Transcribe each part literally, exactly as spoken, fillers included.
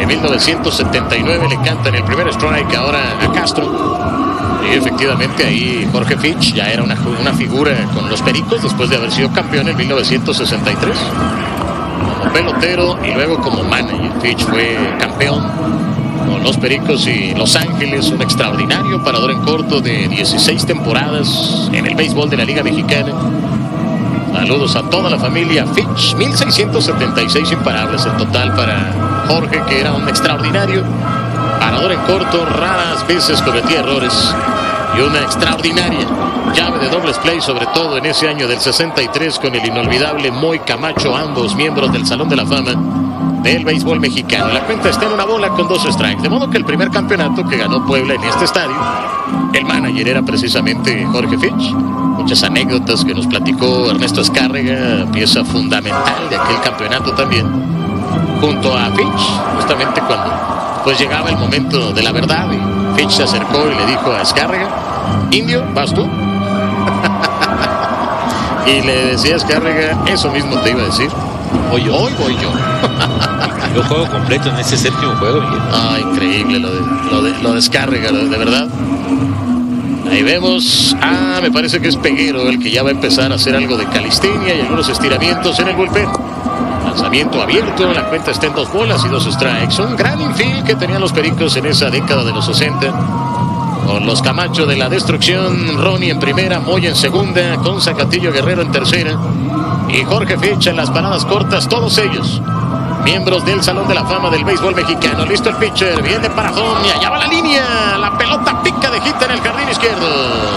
En mil novecientos setenta y nueve le cantan el primer strike ahora a Castro. Y efectivamente ahí Jorge Fitch ya era una, una figura con los Pericos después de haber sido campeón en mil novecientos sesenta y tres. Como pelotero y luego como manager. Fitch fue campeón con los Pericos y Los Ángeles, un extraordinario parador en corto de dieciséis temporadas en el béisbol de la Liga Mexicana. Saludos a toda la familia Fitch. mil seiscientos setenta y seis imparables en total para Jorge, que era un extraordinario parador en corto, raras veces cometía errores y una extraordinaria llave de dobles play, sobre todo en ese año del sesenta y tres con el inolvidable Moy Camacho, ambos miembros del Salón de la Fama del béisbol mexicano. La cuenta está en una bola con dos strikes, de modo que el primer campeonato que ganó Puebla en este estadio, el manager era precisamente Jorge Fitch. Muchas anécdotas que nos platicó Ernesto Escárrega, pieza fundamental de aquel campeonato también, junto a Fitch, justamente cuando pues llegaba el momento de la verdad y Fitch se acercó y le dijo a Escárrega: Indio, ¿vas tú? Y le decía a Escárrega: eso mismo te iba a decir. Hoy, hoy voy yo. Yo juego completo en ese séptimo juego. Ah, increíble lo de, lo de, lo de Escárrega, de, de verdad. Ahí vemos, ah, me parece que es Peguero el que ya va a empezar a hacer algo de calistenia y algunos estiramientos en el bullpen. Lanzamiento abierto, la cuenta está en dos bolas y dos strikes. Un gran infield que tenían los Pericos en esa década de los sesenta. Con los Camacho de la destrucción, Ronnie en primera, Moy en segunda, con Zacatillo Guerrero en tercera y Jorge Fitch en las paradas cortas, todos ellos miembros del Salón de la Fama del béisbol mexicano. Listo el pitcher, viene para home y allá va la línea. La pelota pica de hit en el jardín izquierdo.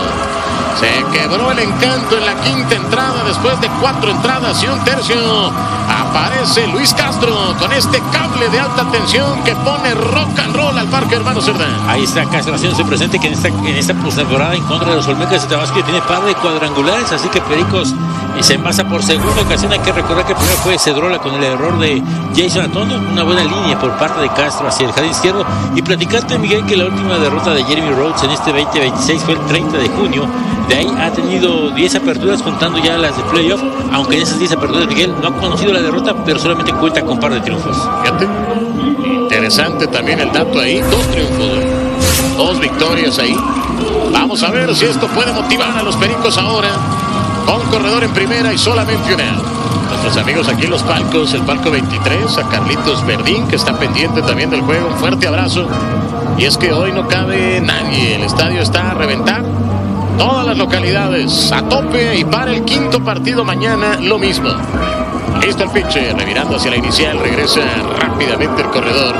Se quebró el encanto en la quinta entrada después de cuatro entradas y un tercio. Aparece Luis Castro con este cable de alta tensión que pone rock and roll al parque Hermano Cerdán. Ahí está Castro haciéndose presente que en esta, en esta postemporada en contra de los Olmecas de Tabasco tiene par de cuadrangulares, así que Pericos y se envasa por segunda ocasión. Hay que recordar que primero fue Cedrola con el error de Jason Atondo. Una buena línea por parte de Castro hacia el jardín izquierdo. Y platicarte, Miguel, que la última derrota de Jeremy Rhodes en este veinte veintiséis fue el treinta de junio. De ahí ha tenido diez aperturas, contando ya las de playoff, aunque en esas diez aperturas, Miguel, no ha conocido la derrota, pero solamente cuenta con par de triunfos. Fíjate, interesante también el dato ahí, dos triunfos, dos victorias ahí. Vamos a ver si esto puede motivar a los Pericos ahora, con corredor en primera y solamente un out. Nuestros amigos aquí en los palcos, el palco veintitrés, a Carlitos Verdín, que está pendiente también del juego, un fuerte abrazo. Y es que hoy no cabe nadie, el estadio está a reventar. Todas las localidades a tope y para el quinto partido mañana lo mismo. Listo el pitcher, revirando hacia la inicial, regresa rápidamente el corredor.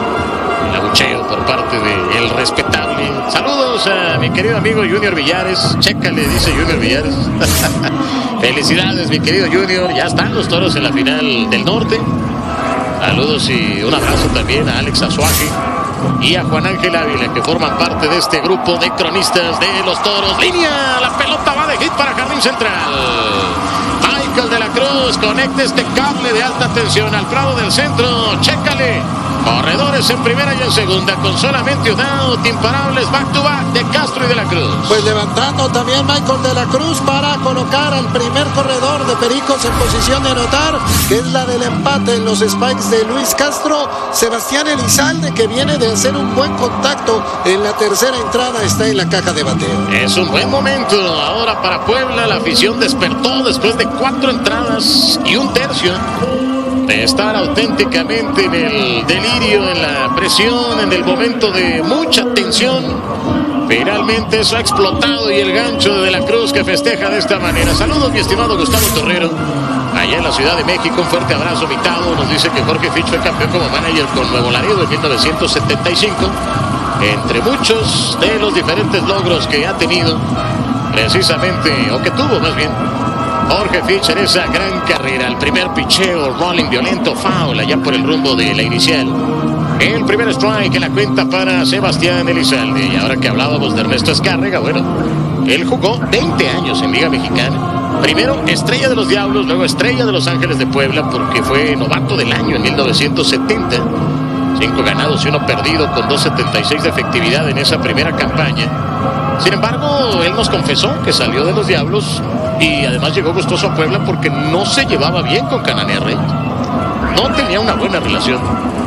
El abucheo por parte del respetable. Saludos a mi querido amigo Junior Villares. Chécale, dice Junior Villares. Felicidades, mi querido Junior. Ya están los Toros en la final del norte. Saludos y un abrazo también a Alex Azuaje y a Juan Ángel Ávila, que forman parte de este grupo de cronistas de los Toros. Línea, la pelota va de hit para jardín central. Michael de la Cruz conecta este cable de alta tensión al prado del centro. Chécale. Corredores en primera y en segunda con solamente un out, imparables back to back de Castro y de la Cruz. Pues levantando también Michael de la Cruz para colocar al primer corredor de Pericos en posición de anotar, que es la del empate en los spikes de Luis Castro. Sebastián Elizalde, que viene de hacer un buen contacto en la tercera entrada, está en la caja de bateo. Es un buen momento ahora para Puebla. La afición despertó después de cuatro entradas y un tercio de estar auténticamente en el delirio, en la presión, en el momento de mucha tensión. Finalmente eso ha explotado y el gancho de De la Cruz, que festeja de esta manera. Saludos, mi estimado Gustavo Torrero, allá en la Ciudad de México. Un fuerte abrazo, Mitado. Nos dice que Jorge Fitch fue campeón como manager con Nuevo Laredo en mil novecientos setenta y cinco. Entre muchos de los diferentes logros que ha tenido, precisamente, o que tuvo más bien, Jorge Fitch en esa gran carrera. El primer picheo, rolling violento, foul allá por el rumbo de la inicial. El primer strike en la cuenta para Sebastián Elizalde. Y ahora que hablábamos de Ernesto Escárrega, bueno, él jugó veinte años en Liga Mexicana. Primero estrella de los Diablos, luego estrella de Los Ángeles de Puebla, porque fue novato del año en mil novecientos setenta. Cinco ganados y uno perdido con dos setenta y seis de efectividad en esa primera campaña. Sin embargo, él nos confesó que salió de los Diablos y además llegó gustoso a Puebla porque no se llevaba bien con Cananea Reyes. No tenía una buena relación.